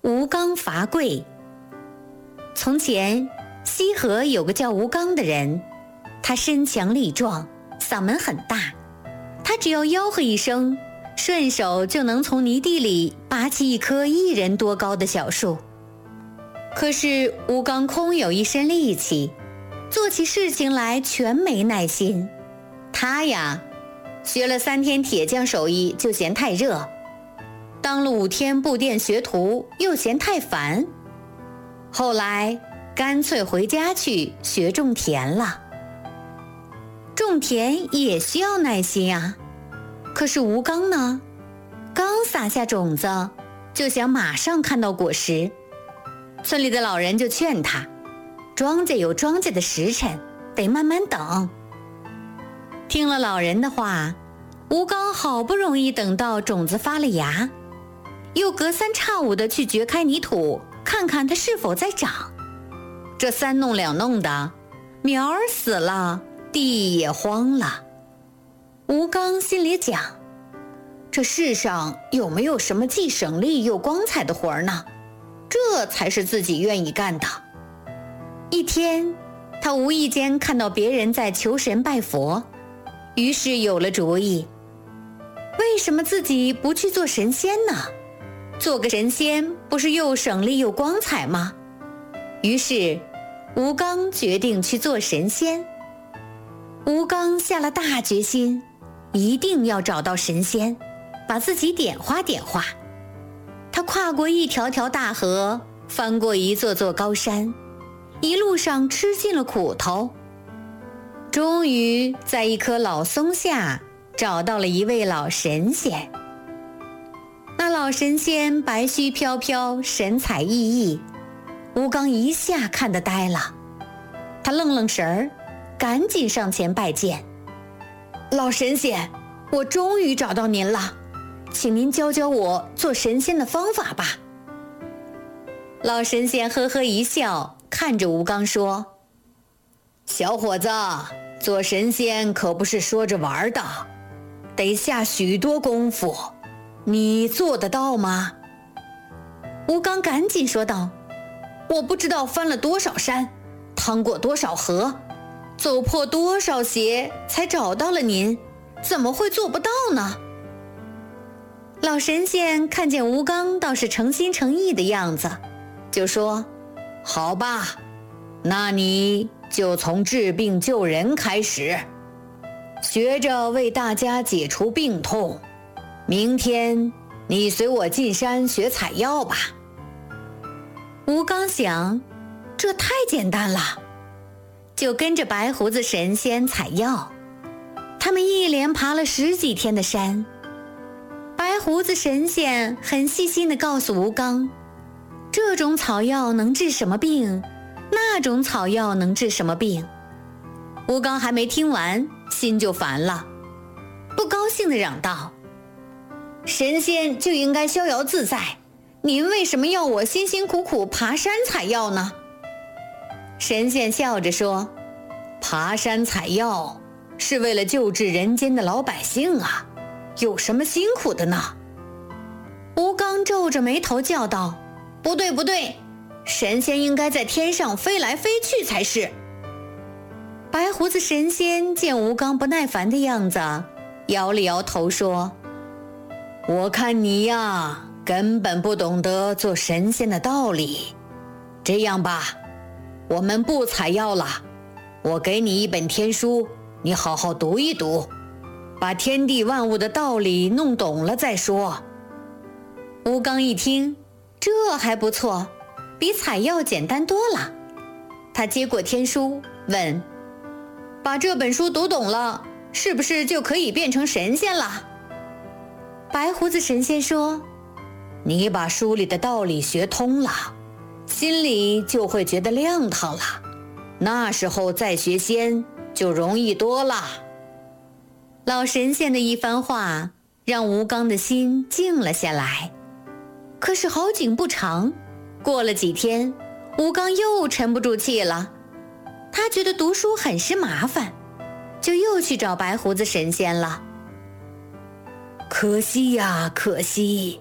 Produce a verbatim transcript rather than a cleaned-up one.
吴刚伐桂。从前西河有个叫吴刚的人，他身强力壮，嗓门很大，他只要吆喝一声，顺手就能从泥地里拔起一棵一人多高的小树。可是吴刚空有一身力气，做起事情来全没耐心。他呀，学了三天铁匠手艺就嫌太热，当了五天布店学徒又嫌太烦，后来干脆回家去学种田了。种田也需要耐心啊，可是吴刚呢，刚撒下种子就想马上看到果实。村里的老人就劝他，庄稼有庄稼的时辰，得慢慢等。听了老人的话，吴刚好不容易等到种子发了芽，又隔三差五地去掘开泥土，看看它是否在长。这三弄两弄的，苗儿死了，地也荒了。吴刚心里讲，这世上有没有什么既省力又光彩的活儿呢？这才是自己愿意干的。一天，他无意间看到别人在求神拜佛，于是有了主意，为什么自己不去做神仙呢？做个神仙不是又省力又光彩吗？于是吴刚决定去做神仙。吴刚下了大决心，一定要找到神仙，把自己点化点化。他跨过一条条大河，翻过一座座高山，一路上吃尽了苦头，终于在一棵老松下找到了一位老神仙。那老神仙白须飘飘，神采奕奕，吴刚一下看得呆了。他愣愣神儿，赶紧上前拜见。老神仙，我终于找到您了，请您教教我做神仙的方法吧。老神仙呵呵一笑，看着吴刚说，小伙子，做神仙可不是说着玩的，得下许多功夫，你做得到吗？吴刚赶紧说道，我不知道翻了多少山，趟过多少河，走破多少劫才找到了您，怎么会做不到呢？老神仙看见吴刚倒是诚心诚意的样子，就说，好吧，那你就从治病救人开始，学着为大家解除病痛。明天你随我进山学采药吧。吴刚想，这太简单了，就跟着白胡子神仙采药。他们一连爬了十几天的山，白胡子神仙很细心地告诉吴刚，这种草药能治什么病，那种草药能治什么病。吴刚还没听完，心就烦了，不高兴地嚷道，神仙就应该逍遥自在，您为什么要我辛辛苦苦爬山采药呢？神仙笑着说，爬山采药是为了救治人间的老百姓啊，有什么辛苦的呢？吴刚皱着眉头叫道，不对不对，神仙应该在天上飞来飞去才是。白胡子神仙见吴刚不耐烦的样子，摇了摇头说，我看你呀，根本不懂得做神仙的道理。这样吧，我们不采药了，我给你一本天书，你好好读一读，把天地万物的道理弄懂了再说。吴刚一听，这还不错，比采药简单多了。他接过天书，问，把这本书读懂了，是不是就可以变成神仙了？白胡子神仙说，你把书里的道理学通了，心里就会觉得亮堂了，那时候再学仙就容易多了。老神仙的一番话让吴刚的心静了下来。可是好景不长，过了几天，吴刚又沉不住气了，他觉得读书很是麻烦，就又去找白胡子神仙了。可惜呀，可惜，